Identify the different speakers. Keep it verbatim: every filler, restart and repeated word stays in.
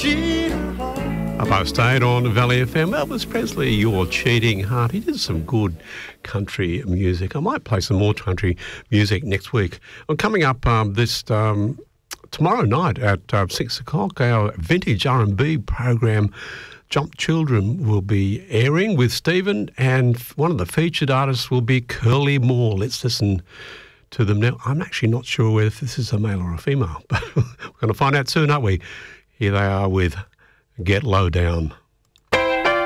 Speaker 1: Up I stayed on Valley F M. Elvis Presley, Your Cheating Heart. He did some good country music. I might play some more country music next week. I'm coming up um, this um, tomorrow night at uh, six o'clock. Our vintage R and B program, Jump Children, will be airing with Stephen, and one of the featured artists will be Curly Moore. Let's listen to them now. I'm actually not sure whether this is a male or a female, but we're going to find out soon, aren't we? Here they are with Get Low Down.